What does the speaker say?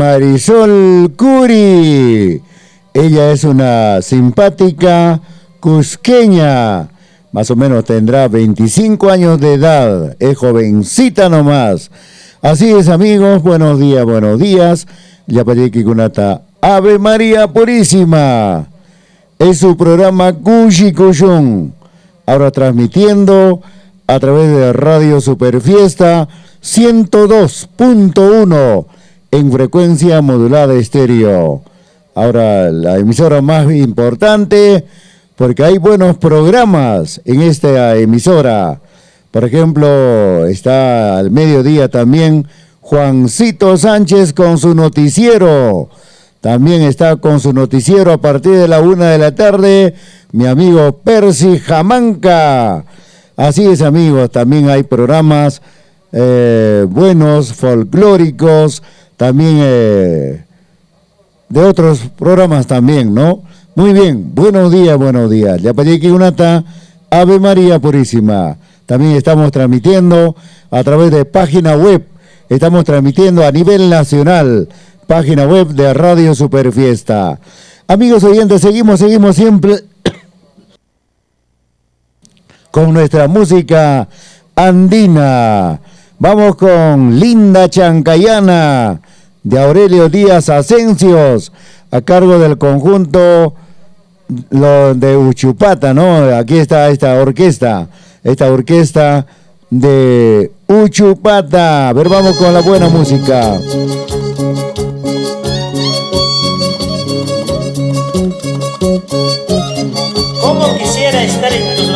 Marisol Curi. Ella es una simpática cusqueña. Más o menos tendrá 25 años de edad. Es jovencita nomás. Así es, amigos. Buenos días, buenos días. Yapayeki Kunata. Ave María Purísima. Es su programa Cushi Cushun. Ahora transmitiendo a través de Radio Superfiesta 102.1 en frecuencia modulada estéreo. Ahora la emisora más importante porque hay buenos programas en esta emisora. Por ejemplo, está al mediodía también Juancito Sánchez con su noticiero. También está con su noticiero a partir de la 1 de la tarde mi amigo Percy Jamanca. Así es, amigos, también hay programas buenos, folclóricos, también de otros programas también, ¿no? Muy bien, buenos días, buenos días. Yapayeki Unata, Ave María Purísima. También estamos transmitiendo a través de página web, estamos transmitiendo a nivel nacional, página web de Radio Superfiesta. Amigos oyentes, seguimos siempre con nuestra música andina. Vamos con Linda Chancayana de Aurelio Díaz Asencios, a cargo del conjunto de Uchupata, ¿no? Aquí está esta orquesta de Uchupata. A ver, vamos con la buena música.